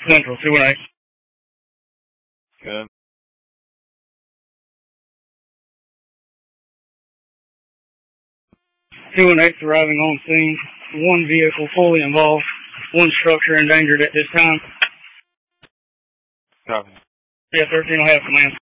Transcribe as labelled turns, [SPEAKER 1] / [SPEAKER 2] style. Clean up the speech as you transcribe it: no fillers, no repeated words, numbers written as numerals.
[SPEAKER 1] Central, 218.
[SPEAKER 2] Good.
[SPEAKER 1] 218's arriving on scene. One vehicle fully involved. One structure endangered at this time.
[SPEAKER 2] Copy.
[SPEAKER 1] Yeah, 13 will have command.